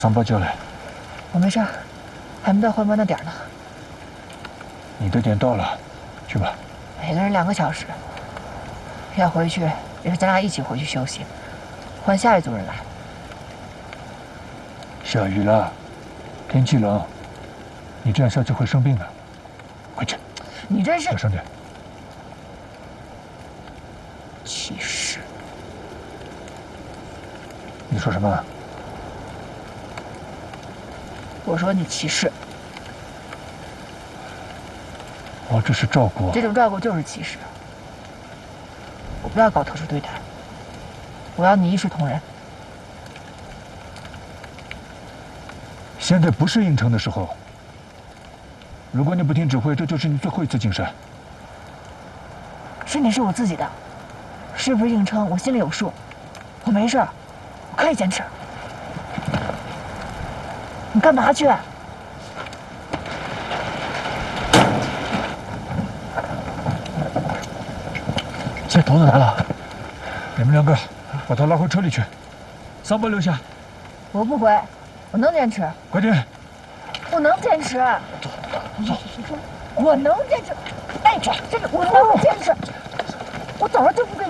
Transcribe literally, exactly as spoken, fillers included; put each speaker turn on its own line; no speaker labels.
桑巴叫来，
我没事儿，还没到换班的点儿呢。
你的点到了，去吧。
每个人两个小时，要回去也是咱俩一起回去休息，换下一组人来。
下雨了，天气冷，你这样下去会生病的。快去！
你真是
小声点。
歧视！
你说什么？
我说你歧视。
我这是照顾。
这种照顾就是歧视。我不要搞特殊对待，我要你一视同仁。
现在不是应征的时候。如果你不听指挥，这就是你最后一次进山。
身体是我自己的，是不是硬撑，我心里有数。我没事，我可以坚持。你干嘛去？
这头子来了，你们两个把他拉回车里去，桑巴留下。
我不回，我能坚持。
快点！
我能坚持。
走走走，
我能坚持。哎，这个我能坚持。我早上就不。